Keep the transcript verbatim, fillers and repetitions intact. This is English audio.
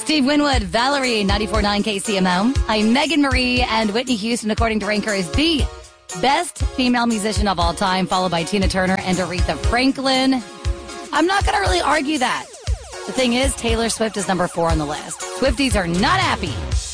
Steve Winwood, Valerie, ninety-four point nine K C M O. I'm Megan Marie, and Whitney Houston, according to Ranker, is the best female musician of all time, followed by Tina Turner and Aretha Franklin. I'm not going to really argue that. The thing is, Taylor Swift is number four on the list. Swifties are not happy.